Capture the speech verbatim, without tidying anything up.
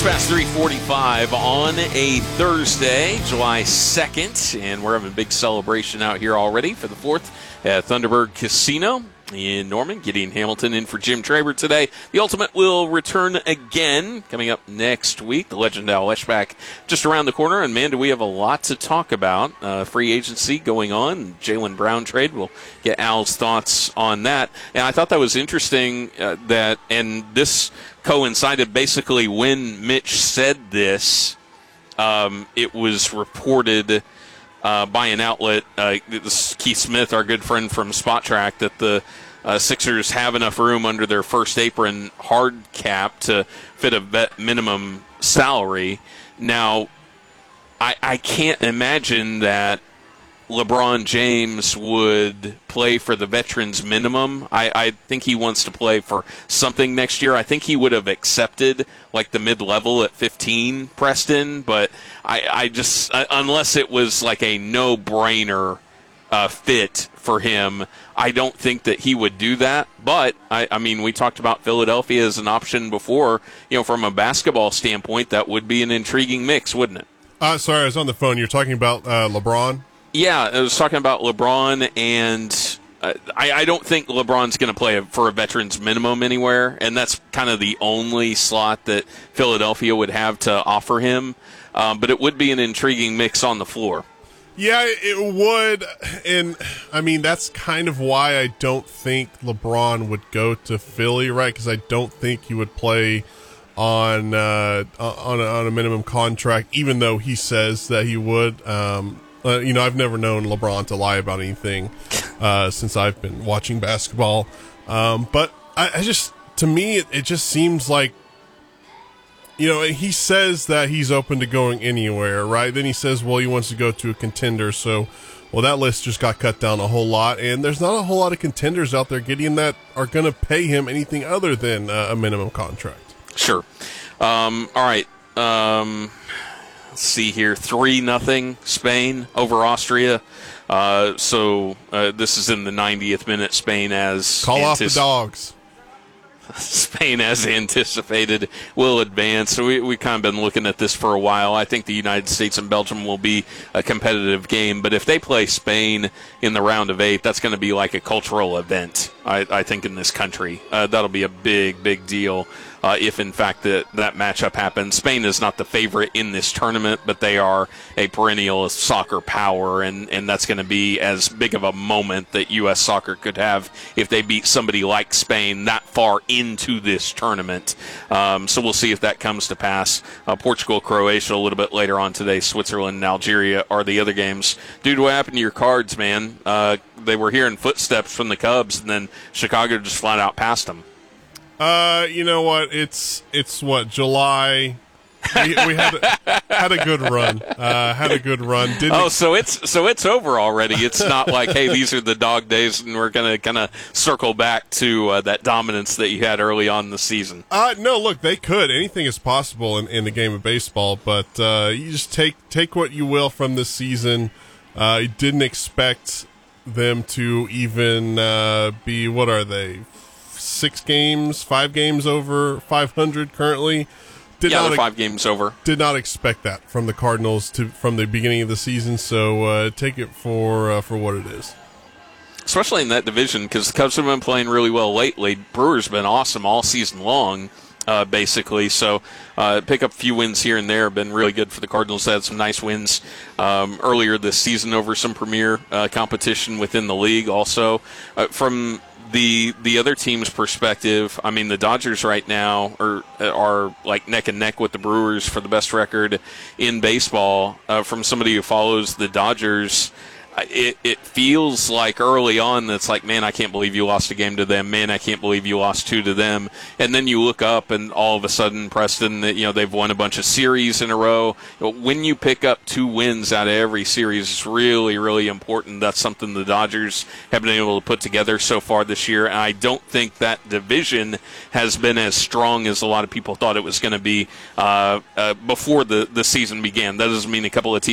Just past three forty-five on a Thursday, July second, and we're having a big celebration out here already for the fourth at Thunderbird Casino in Norman. Gideon Hamilton in for Jim Traber today. The Ultimate will return again coming up next week. The Legend Al Eschbach just around the corner, and man, do we have a lot to talk about. Uh, free agency going on, Jaylen Brown trade. We'll get Al's thoughts on that. And I thought that was interesting uh, that, and this coincided basically when Mitch said this. Um, it was reported uh, by an outlet, uh, this Keith Smith, our good friend from Spot Track, that the uh, Sixers have enough room under their first apron hard cap to fit a vet minimum salary. Now, I, I can't imagine that LeBron James would play for the veterans minimum. I, I think he wants to play for something next year. I think he would have accepted like the mid-level at fifteen, Preston, but I, I just, unless it was like a no-brainer uh, fit for him, I don't think that he would do that. But, I, I mean, we talked about Philadelphia as an option before. You know, from a basketball standpoint, that would be an intriguing mix, wouldn't it? Uh, sorry, I was on the phone. You're talking about uh, LeBron? Yeah, I was talking about LeBron, and uh, I, I don't think LeBron's going to play for a veterans minimum anywhere, and that's kind of the only slot that Philadelphia would have to offer him. Um, but it would be an intriguing mix on the floor. Yeah, it would, and I mean, that's kind of why I don't think LeBron would go to Philly, right? Because I don't think he would play on uh, on, a, on a minimum contract, even though he says that he would. Um Uh, you know, I've never known LeBron to lie about anything uh, since I've been watching basketball. Um, but I, I just, to me, it, it just seems like, you know, he says that he's open to going anywhere, right? Then he says, well, he wants to go to a contender. So, well, that list just got cut down a whole lot. And there's not a whole lot of contenders out there, Gideon, that are going to pay him anything other than uh, a minimum contract. Sure. Um, all right. Um... Let's see here, three nothing Spain over Austria. Uh, so uh, this is in the ninetieth minute. Spain as call antici- off the dogs. Spain, as anticipated, will advance. So we we kind of been looking at this for a while. I think the United States and Belgium will be a competitive game, but if they play Spain in the round of eight, that's going to be like a cultural event. I, I think in this country, uh, that'll be a big, big deal. Uh, if, in fact, that that matchup happens. Spain is not the favorite in this tournament, but they are a perennial soccer power, and, and that's going to be as big of a moment that U S soccer could have if they beat somebody like Spain that far into this tournament. Um, so we'll see if that comes to pass. Uh, Portugal, Croatia a little bit later on today. Switzerland and Algeria are the other games. Dude, what happened to your Cards, man? Uh, they were hearing footsteps from the Cubs, and then Chicago just flat out passed them. Uh, you know what? It's it's what July. We, we had a, had a good run. Uh, had a good run. Didn't oh, so it's so it's over already. It's not like, hey, these are the dog days, and we're gonna kind of circle back to uh, that dominance that you had early on in the season. Uh, no, look, they could. Anything is possible in, in the game of baseball, but uh, you just take take what you will from this season. Uh, you didn't expect them to even uh, be. What are they? Six games, five games over five hundred currently. Did yeah, not they're five games over. Did not expect that from the Cardinals to from the beginning of the season. So uh, take it for uh, for what it is. Especially in that division, because the Cubs have been playing really well lately. Brewers been awesome all season long, uh, basically. So uh, pick up a few wins here and there. Been really good for the Cardinals. They had some nice wins um, earlier this season over some premier uh, competition within the league. Also, uh, from The the other team's perspective, I mean, the Dodgers right now are are like neck and neck with the Brewers for the best record in baseball. Uh, from somebody who follows the Dodgers, it, it feels like early on that's like, man, I can't believe you lost a game to them. Man, I can't believe you lost two to them. And then you look up and all of a sudden, Preston, that you know they've won a bunch of series in a row. When you pick up two wins out of every series, it's really, really important. That's something the Dodgers have been able to put together so far this year. And I don't think that division has been as strong as a lot of people thought it was going to be uh, uh, before the, the season began. That doesn't mean a couple of teams